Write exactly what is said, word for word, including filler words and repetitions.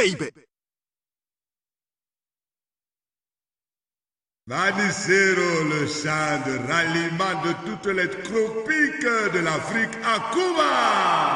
baby. Manicero, le chant de ralliement de toutes les tropiques de l'Afrique à Cuba.